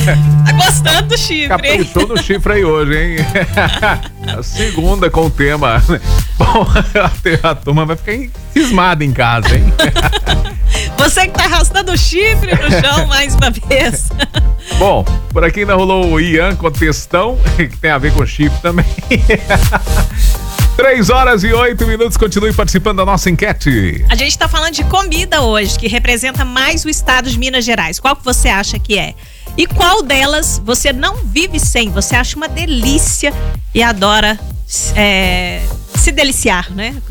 Tá gostando do chifre, hein? Caprichou no chifre aí hoje, hein? A segunda com o tema. Bom, a turma vai ficar cismada em casa, hein? Você que tá arrastando o chifre no chão mais uma vez. Bom, por aqui ainda rolou o Ian com textão, que tem a ver com chifre também. 3h08, continue participando da nossa enquete. A gente tá falando de comida hoje, que representa mais o estado de Minas Gerais. Qual que você acha que é? E qual delas você não vive sem? Você acha uma delícia e adora se deliciar, né?